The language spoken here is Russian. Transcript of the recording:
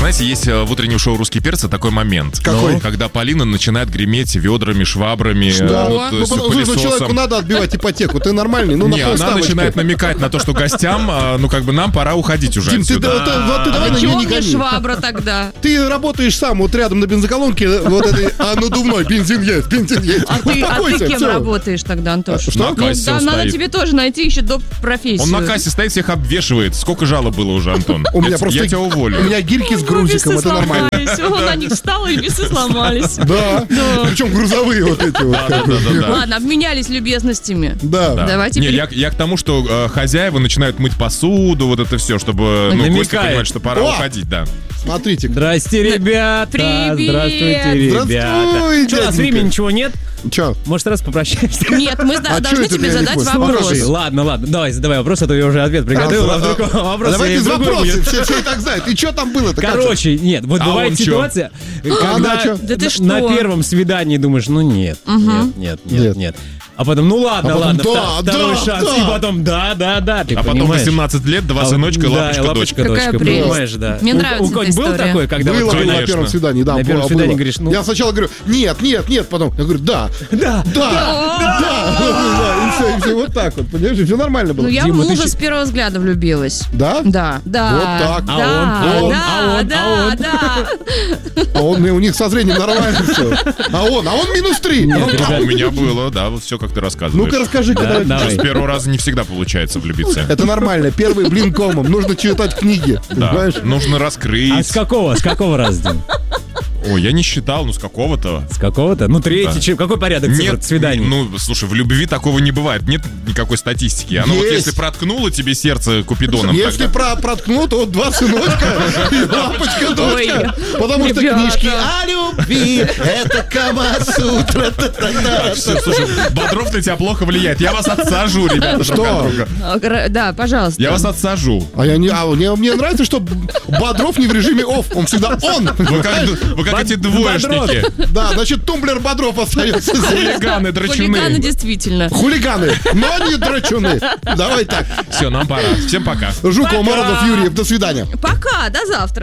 знаете, есть в утреннем шоу «Русский перец» такой момент. Какой? Когда Полина начинает греметь ведрами, швабрами, человеку надо отбивать ипотеку. Ты нормальный? Не, она начинает намекать на то, что гостям, нам пора уходить уже отсюда. Ты давай на нее не гони. Швабра тогда. Ты работаешь сам вот рядом на бензоколонке, вот этой, надувной, бензин есть. А ты кем работаешь тогда, Антош? Что? На кассе да, надо тебе тоже найти еще доп. профессию. Он на кассе стоит, всех обвешивает. Сколько жалоб было уже, Антон? Я тебя уволю. У меня гирьки с грузиком, это нормально. Он на них встал, и весы сломались. Да, причем грузовые вот эти вот. Ладно, обменялись любезностями. Да. Давайте. Не, я к тому, что хозяева начинают мыть посуду, вот это все, чтобы гости понимали, что пора уходить, да. Смотрите. Здрасте, ребята. Привет. Здравствуйте, ребята. Что, у нас времени ничего нет? Че? Может, раз попрощаемся? Нет, мы должны тебе задать вопрос. Ладно, давай вопрос, а то я уже ответ приготовил. Давай без вопросов, все и так знают. И что там было-то? Короче, нет, вот бывает ситуация, когда на первом свидании думаешь, нет. А потом, ладно, второй шанс, и потом, да, ты а потом 18 лет, два сыночка, лапочка, дочка, понимаешь, да. Мне нравится эта история. Был такой, когда... Было на первом свидании, да. На первом свидании говоришь, я сначала говорю, нет, потом я говорю, да. И все, вот так вот, понимаешь, все нормально было. Ну, я в мужа с первого взгляда влюбилась. Да? Да. Вот так. А он, у них со зрением нормально все. А он -3. У меня было, да, вот все, как ты рассказываешь. Ну-ка расскажи, когда... С первого раза не всегда получается влюбиться. Это нормально, первый блин комом. Нужно читать книги, понимаешь? Нужно раскрыть. А с какого раза, Дим? Ой, я не считал, с какого-то. С какого-то? Третий, какой порядок цифр свиданий? Слушай, в любви такого не бывает, нет никакой статистики. Оно вот если проткнуло тебе сердце купидоном, если проткнуло, то 2 сыночка и лапочка, дочка. Потому что книжки о любви, это Камасутра. Слушай, Бодров на тебя плохо влияет. Я вас отсажу, ребята. Что? Да, пожалуйста. Я вас отсажу. Мне нравится, что Бодров не в режиме off, он всегда on. Вы как эти двоечники. Да, значит, тумблер Бодров остается. Хулиганы, драчуны. Хулиганы, действительно. Хулиганы, но не драчуны. Давай так. Все, нам пора. Всем пока. Жуков, Морозов, Юрьев, до свидания. Пока, до завтра.